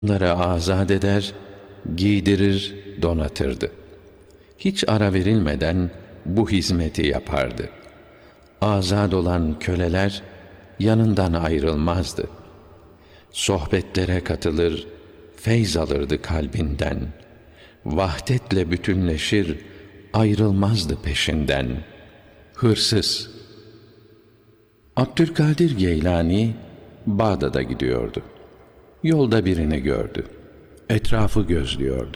Onları azat eder, giydirir, donatırdı. Hiç ara verilmeden bu hizmeti yapardı. Azad olan köleler yanından ayrılmazdı. Sohbetlere katılır, feyz alırdı kalbinden. Vahdetle bütünleşir, ayrılmazdı peşinden. Hırsız. Abdülkadir Geylani Bağdat'a gidiyordu. Yolda birini gördü. Etrafı gözlüyordu.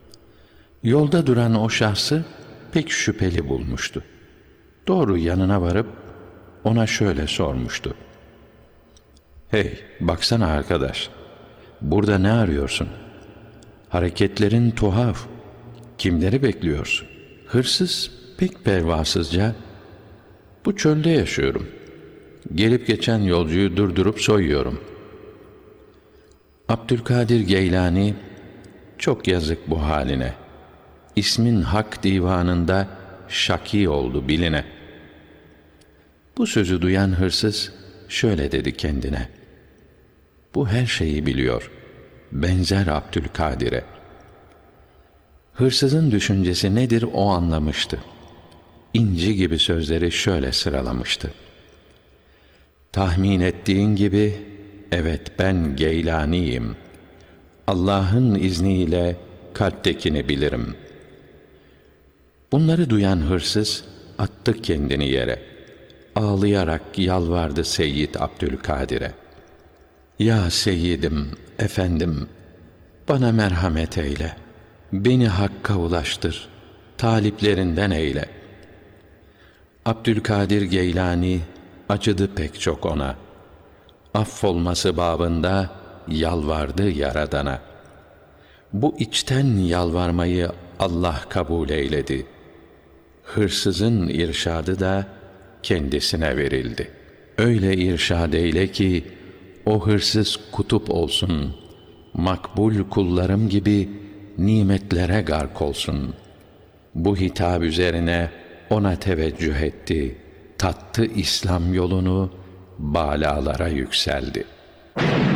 Yolda duran o şahsı pek şüpheli bulmuştu. Doğru yanına varıp ona şöyle sormuştu: "Hey, baksana arkadaş, burada ne arıyorsun? Hareketlerin tuhaf. Kimleri bekliyorsun?" Hırsız pek pervasızca, "Bu çölde yaşıyorum. Gelip geçen yolcuyu durdurup soyuyorum." Abdülkadir Geylani, "Çok yazık bu haline. İsmin Hak divanında şaki oldu biline." Bu sözü duyan hırsız şöyle dedi kendine: "Bu her şeyi biliyor. Benzer Abdülkadir'e." Hırsızın düşüncesi nedir o anlamıştı. İnci gibi sözleri şöyle sıralamıştı: "Tahmin ettiğin gibi, evet ben Geylani'yim. Allah'ın izniyle kalptekini bilirim." Bunları duyan hırsız attı kendini yere. Ağlayarak yalvardı Seyyid Abdülkadir'e: "Ya Seyyidim, efendim, bana merhamet eyle. Beni Hakk'a ulaştır, taliplerinden eyle." Abdülkadir Geylani acıdı pek çok ona. Affolması babında yalvardı Yaradan'a. Bu içten yalvarmayı Allah kabul eyledi. Hırsızın irşadı da kendisine verildi. Öyle irşad eyle ki o hırsız kutup olsun, makbul kullarım gibi nimetlere gark olsun. Bu hitap üzerine ona teveccüh etti, tattı İslam yolunu, bâlalara yükseldi.